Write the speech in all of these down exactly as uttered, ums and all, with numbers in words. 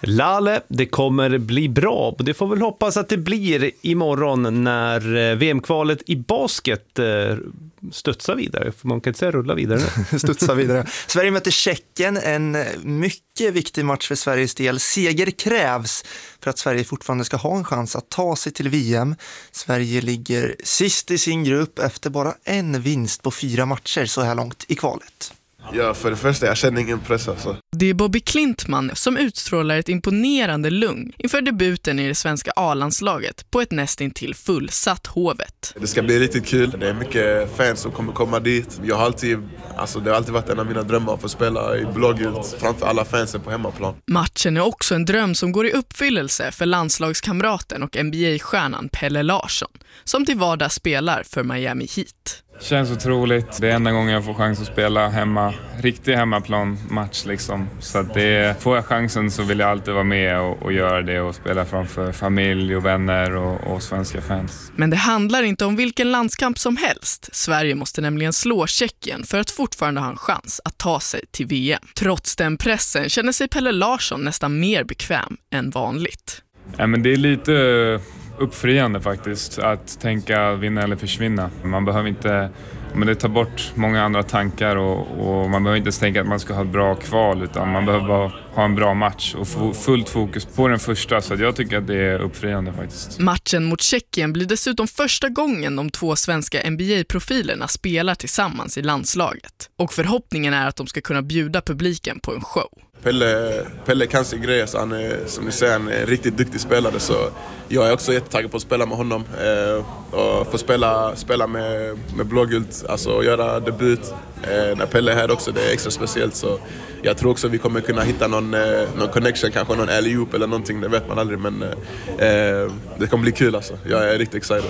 Lale, det kommer bli bra. Det får väl hoppas att det blir imorgon när V M-kvalet i basket studsar vidare. För man kan inte säga rulla vidare. Studsar vidare. Sverige möter Tjeckien, en mycket viktig match för Sveriges del. Seger krävs för att Sverige fortfarande ska ha en chans att ta sig till V M. Sverige ligger sist i sin grupp efter bara en vinst på fyra matcher så här långt i kvalet. Ja, för det första, jag känner ingen press alltså. Det är Bobby Klintman som utstrålar ett imponerande lugn inför debuten i det svenska A-landslaget på ett nästintill fullsatt Hovet. Det ska bli riktigt kul. Det är mycket fans som kommer komma dit. Jag har alltid, alltså det har alltid varit en av mina drömmar att få spela i blågult framför alla fansen på hemmaplan. Matchen är också en dröm som går i uppfyllelse för landslagskamraten och N B A-stjärnan Pelle Larsson, som till vardags spelar för Miami Heat. Känns otroligt. Det är enda gången jag får chans att spela hemma. Riktig hemmaplan-match liksom. Så att det, får jag chansen så vill jag alltid vara med och, och göra det och spela framför familj och vänner och, och svenska fans. Men det handlar inte om vilken landskamp som helst. Sverige måste nämligen slå Tjeckien för att fortfarande ha en chans att ta sig till V M. Trots den pressen känner sig Pelle Larsson nästan mer bekväm än vanligt. Ja, men det är lite uppfriande faktiskt att tänka vinna eller försvinna. Man behöver inte, men det tar bort många andra tankar och, och man behöver inte tänka att man ska ha ett bra kval, utan man behöver bara ha en bra match och få fullt fokus på den första, så jag tycker att det är uppfriande faktiskt. Matchen mot Tjeckien blir dessutom första gången de två svenska N B A-profilerna spelar tillsammans i landslaget, och förhoppningen är att de ska kunna bjuda publiken på en show. Pelle, Pelle kan sin grej, så han är, som du säger, en riktigt duktig spelare, så jag är också jättetaggad på att spela med honom eh, och få spela, spela med, med blågult, alltså göra debut eh, när Pelle är här också. Det är extra speciellt, så jag tror också vi kommer kunna hitta någon, eh, någon connection, kanske någon alley-oop eller någonting, det vet man aldrig, men eh, det kommer bli kul alltså. Jag är riktigt excited.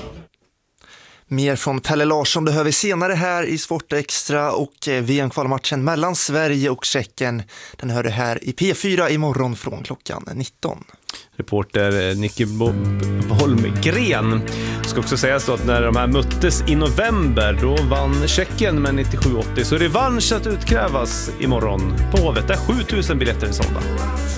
Mer från Pelle Larsson behöver vi senare här i Sport Extra, och V M-kvalmatchen mellan Sverige och Tjeckien, den hör du här i P fyra imorgon från klockan nitton. Reporter Nicky Holmgren. Ska också sägas då att när de här möttes i november, då vann Tjeckien med nittiosju åttio, så revansch att utkrävas imorgon på Hovet, där sjutusen biljetter är sålda.